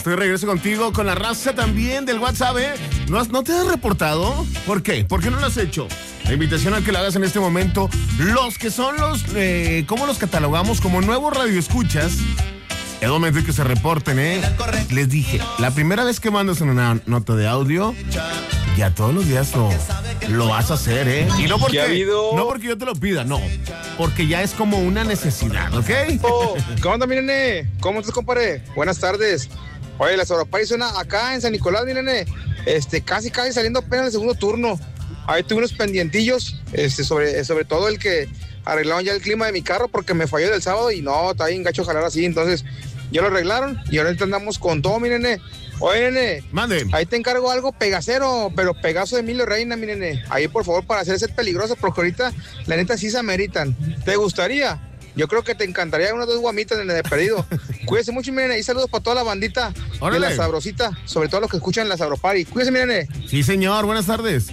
Estoy de regreso contigo con la raza también del WhatsApp, ¿eh? ¿No te has reportado? ¿Por qué? ¿Por qué no lo has hecho? La invitación a que lo hagas en este momento. Los que son ¿cómo los catalogamos? Como nuevos radioescuchas. Es momento de que se reporten, ¿eh? Les dije, la primera vez que mandas una nota de audio, ya todos los días lo vas a hacer, ¿eh? Y no porque yo te lo pida, no. Porque ya es como una necesidad, ¿ok? ¿Qué onda, mi nene? ¿Cómo estás, compadre? Buenas tardes. Oye, la Sauropari suena acá en San Nicolás, mi nene. Casi saliendo apenas el segundo turno. Ahí tuve unos pendientillos, sobre todo el que arreglaron ya el clima de mi carro porque me falló del sábado y no, está bien gacho jalar así, entonces ya lo arreglaron y ahorita andamos con todo, mi nene. Oye, nene, mande. Ahí te encargo algo pegacero, pero Pegaso de Emilio Reina, mi nene. Ahí, por favor, para hacer ser peligroso, porque ahorita, la neta, sí se ameritan. ¿Te gustaría? Yo creo que te encantaría unas 2 guamitas, nene, de perdido. Cuídese mucho, mi nene, y saludos para toda la bandita. ¡Órale! De la Sabrosita, sobre todo los que escuchan la Sauropari. Cuídese, mi nene. Sí, señor, buenas tardes.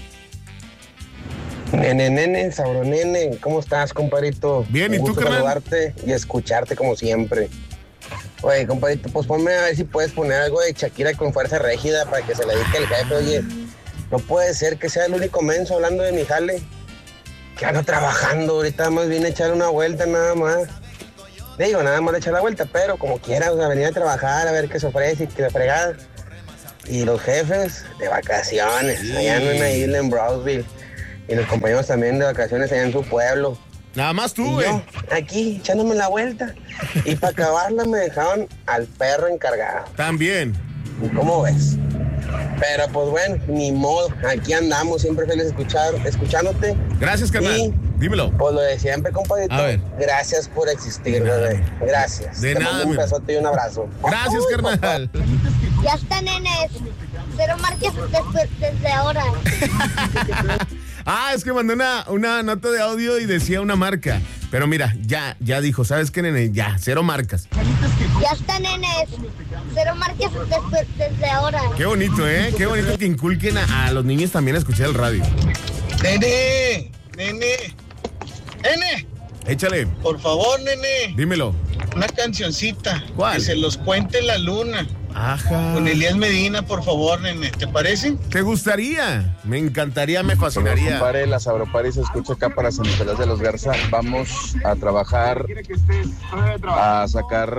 Nene, sabronene, ¿cómo estás, compadrito? Bien, ¿y tú, carnal? Saludarte y escucharte como siempre. Oye, compadrito, pues ponme a ver si puedes poner algo de Shakira con Fuerza Régida para que se le dedique el jefe. Oye, no puede ser que sea el único menso hablando de mi jale. Que ando trabajando, ahorita más bien echar una vuelta nada más. Digo, nada más de echar la vuelta, pero como quiera, o sea, venir a trabajar, a ver qué se ofrece y qué se fregada. Y los jefes de vacaciones, allá en una isla en Brownsville. Y los compañeros también de vacaciones allá en su pueblo. Nada más tú, güey. Aquí, echándome la vuelta. Y para acabarla me dejaron al perro encargado. También. ¿Cómo ves? Pero pues bueno, ni modo. Aquí andamos, siempre feliz escuchándote. Gracias, carnal. Y, dímelo. Pues lo de siempre, compadrito. Gracias por existir, bebé. Gracias. De nada. Un besote y un abrazo. Gracias, carnal. Ya está, nenes. Cero marques desde ahora. Es que mandó una nota de audio y decía una marca. Pero mira, ya dijo, ¿sabes qué, nene? Ya, 0 marcas. Ya está, nenes. 0 marcas desde ahora. Qué bonito, ¿eh? Qué bonito que inculquen a los niños también a escuchar el radio. Nene. Échale. Por favor, nene. Dímelo. Una cancioncita. ¿Cuál? Que se los cuente la luna. Ajá. Con Elías Medina, por favor, nene. ¿Te parece? ¿Te gustaría? Me encantaría, me fascinaría. Compadre, la Sauropari se escucha acá para San Nicolás de los Garza. Vamos a trabajar, a sacar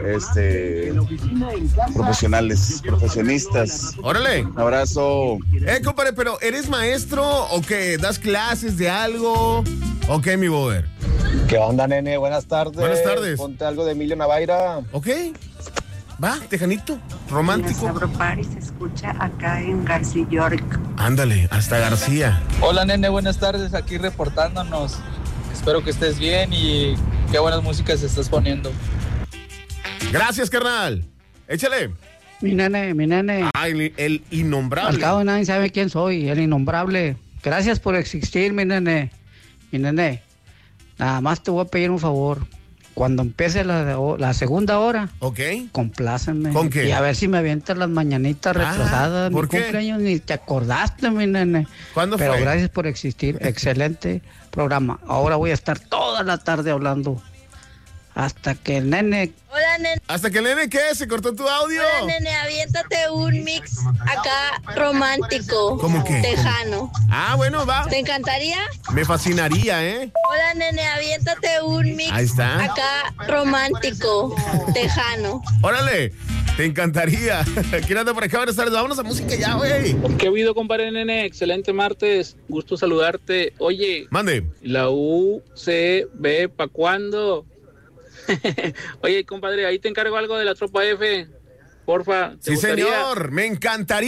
profesionistas. ¡Órale! Un abrazo. Compadre, pero ¿eres maestro o qué? ¿Das clases de algo? ¿O qué, mi brother? ¿Qué onda, nene? Buenas tardes. Buenas tardes. Ponte algo de Emilio Navaira. Ok. Va, tejanito, romántico. La Sauropari se escucha acá en García York. Ándale, hasta García. Hola, nene, buenas tardes, aquí reportándonos. Espero que estés bien y qué buenas músicas estás poniendo. Gracias, carnal. Échale. Mi nene. El innombrable. Al cabo nadie sabe quién soy, el innombrable. Gracias por existir, mi nene. Nada más te voy a pedir un favor. Cuando empiece la segunda hora, complácenme. ¿Con qué? Y a ver si me avientas las mañanitas retrasadas. ¿por mi qué? Cumpleaños ni te acordaste, mi nene. ¿Cuándo Pero fue? gracias por existir. Excelente programa. Ahora voy a estar toda la tarde hablando. Hasta que el nene... Hola, nene. ¿Hasta que el nene qué? ¿Se cortó tu audio? Hola, nene, aviéntate un mix acá romántico. ¿Cómo qué? Tejano. Bueno, va. ¿Te encantaría? Me fascinaría, ¿eh? Hola, nene, aviéntate un mix Ahí está. acá romántico. Tejano. Órale, te encantaría. ¿Quién anda por acá? Buenas tardes, vámonos a música ya, güey. ¿Qué ha habido, compadre nene? Excelente martes, gusto saludarte. Oye, mande. La UCB, ¿pa' cuándo? Oye, compadre, ahí te encargo algo de la Tropa F, porfa. Sí, señor, me encantaría.